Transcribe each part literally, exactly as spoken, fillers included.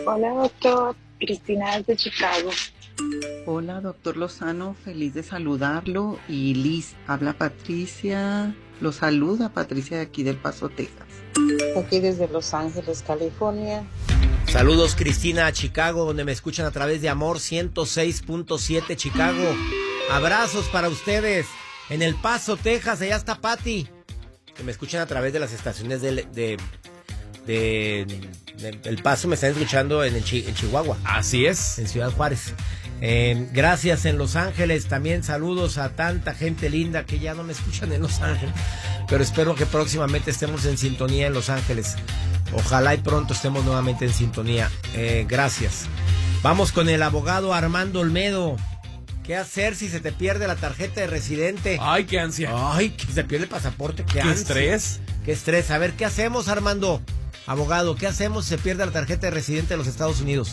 Hola, doctor. Cristina desde Chicago. Hola, doctor Lozano, feliz de saludarlo. Y Liz, habla Patricia. Lo saluda Patricia de aquí del Paso, Texas. Aquí desde Los Ángeles, California. Saludos, Cristina, a Chicago, donde me escuchan a través de Amor ciento seis punto siete Chicago. Abrazos para ustedes. En El Paso, Texas, allá está Patti, que me escuchan a través de las estaciones de, de, de, de El Paso. Me están escuchando en, el, en Chihuahua. Así es. En Ciudad Juárez. Eh, gracias en Los Ángeles. También saludos a tanta gente linda que ya no me escuchan en Los Ángeles. Pero espero que próximamente estemos en sintonía en Los Ángeles. Ojalá y pronto estemos nuevamente en sintonía. Eh, gracias. Vamos con el abogado Armando Olmedo. ¿Qué hacer si se te pierde la tarjeta de residente? Ay, qué ansia. Ay, que se te pierde el pasaporte. Qué, qué ansia. estrés. Qué estrés. A ver, ¿qué hacemos, Armando? Abogado, ¿qué hacemos si se pierde la tarjeta de residente de los Estados Unidos?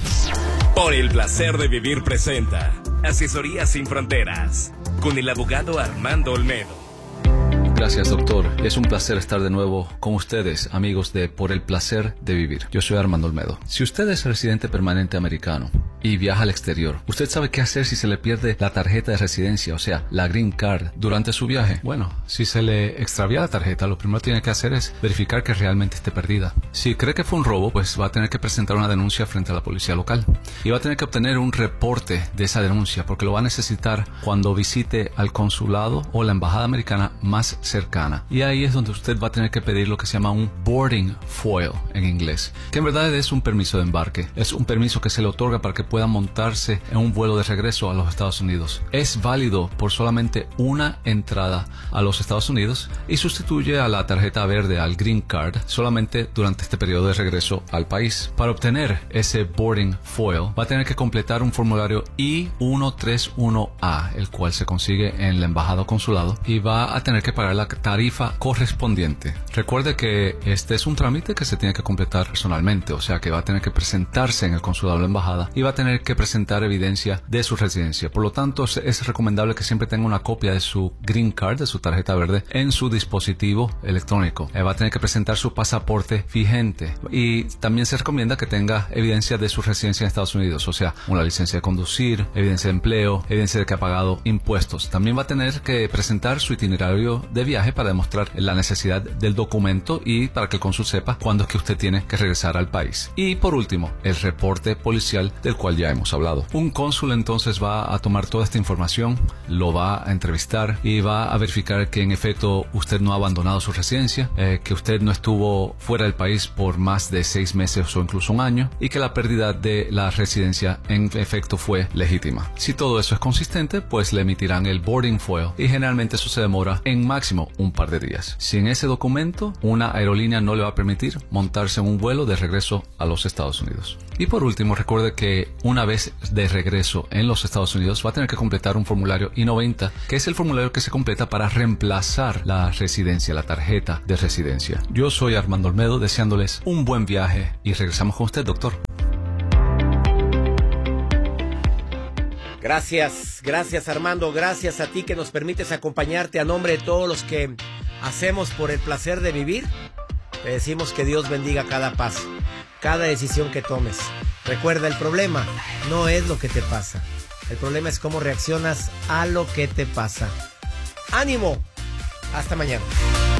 Por el placer de vivir presenta Asesoría Sin Fronteras con el abogado Armando Olmedo. Gracias, doctor. Es un placer estar de nuevo con ustedes, amigos de Por el Placer de Vivir. Yo soy Armando Olmedo. Si usted es residente permanente americano y viaja al exterior, ¿usted sabe qué hacer si se le pierde la tarjeta de residencia, o sea, la Green Card, durante su viaje? Bueno, si se le extravía la tarjeta, lo primero que tiene que hacer es verificar que realmente esté perdida. Si cree que fue un robo, pues va a tener que presentar una denuncia frente a la policía local. Y va a tener que obtener un reporte de esa denuncia, porque lo va a necesitar cuando visite al consulado o la embajada americana más cercana. Y ahí es donde usted va a tener que pedir lo que se llama un boarding foil en inglés, que en verdad es un permiso de embarque. Es un permiso que se le otorga para que pueda montarse en un vuelo de regreso a los Estados Unidos. Es válido por solamente una entrada a los Estados Unidos y sustituye a la tarjeta verde, al Green Card, solamente durante este periodo de regreso al país. Para obtener ese boarding foil va a tener que completar un formulario I ciento treinta y uno A, el cual se consigue en la embajada o consulado, y va a tener que pagar la tarifa correspondiente. Recuerde que este es un trámite que se tiene que completar personalmente, o sea que va a tener que presentarse en el consulado o la embajada y va a tener que presentar evidencia de su residencia. Por lo tanto, es recomendable que siempre tenga una copia de su Green Card, de su tarjeta verde, en su dispositivo electrónico. Eh, va a tener que presentar su pasaporte vigente y también se recomienda que tenga evidencia de su residencia en Estados Unidos, o sea, una licencia de conducir, evidencia de empleo, evidencia de que ha pagado impuestos. También va a tener que presentar su itinerario de viaje para demostrar la necesidad del documento y para que el cónsul sepa cuándo es que usted tiene que regresar al país. Y por último, el reporte policial del cual ya hemos hablado. Un cónsul entonces va a tomar toda esta información, lo va a entrevistar y va a verificar que en efecto usted no ha abandonado su residencia, eh, que usted no estuvo fuera del país por más de seis meses o incluso un año y que la pérdida de la residencia en efecto fue legítima. Si todo eso es consistente, pues le emitirán el boarding foil y generalmente eso se demora en máximo un par de días. Sin ese documento, una aerolínea no le va a permitir montarse en un vuelo de regreso a los Estados Unidos. Y por último, recuerde que una vez de regreso en los Estados Unidos va a tener que completar un formulario I noventa, que es el formulario que se completa para reemplazar la residencia, la tarjeta de residencia. Yo soy Armando Olmedo, deseándoles un buen viaje y regresamos con usted, doctor. Gracias, gracias Armando, gracias a ti que nos permites acompañarte a nombre de todos los que hacemos por el placer de vivir. Te decimos que Dios bendiga cada paso, cada decisión que tomes. Recuerda, el problema no es lo que te pasa, el problema es cómo reaccionas a lo que te pasa. ¡Ánimo! Hasta mañana.